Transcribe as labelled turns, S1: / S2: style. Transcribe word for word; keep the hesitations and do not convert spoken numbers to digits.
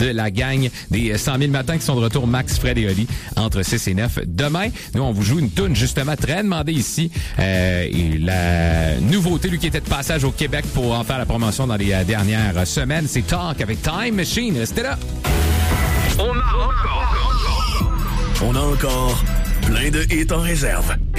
S1: de la gang des cent mille matins qui sont de retour, Max, Fred et Oli, entre six et neuf. Demain, nous, on vous joue une toune justement très demandée ici. Euh, et la nouveauté, lui qui était de passage au Québec pour en faire la promotion dans les euh, dernières semaines, c'est Talk avec Time Machine. Restez là!
S2: On a encore, on a encore plein de hits en réserve.